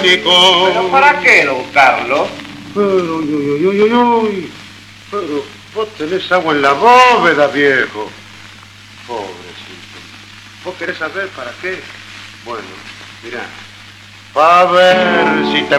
chico. ¿Pero para qué, don Carlos? Pero, pero vos tenés agua en la bóveda, viejo. Pobrecito. ¿Vos querés saber para qué? Bueno, mirá. Va a ver si te